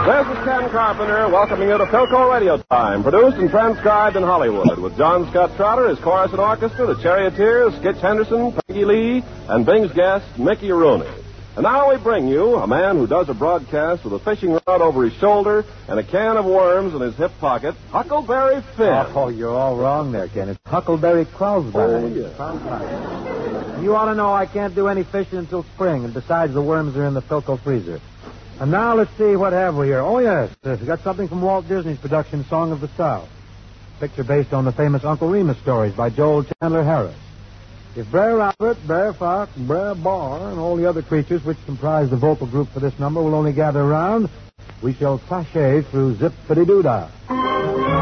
This is Ken Carpenter welcoming you to Philco Radio Time, produced and transcribed in Hollywood with John Scott Trotter, his chorus and orchestra, the Charioteers, Skitch Henderson, Peggy Lee, and Bing's guest, Mickey Rooney. And now we bring you a man who does a broadcast with a fishing rod over his shoulder and a can of worms in his hip pocket, Huckleberry Finn. Oh, you're all wrong there, Ken. It's Huckleberry Crosby. Oh, yeah. You ought to know I can't do any fishing until spring, and besides, the worms are in the Philco freezer. And now let's see, what have we here? Oh, yes, we got something from Walt Disney's production, Song of the South. Picture based on the famous Uncle Remus stories by Joel Chandler Harris. If Brer Rabbit, Brer Fox, Brer Bar, and all the other creatures which comprise the vocal group for this number will only gather around, we shall sashay through Zip-Fiddy-Doo-Dah.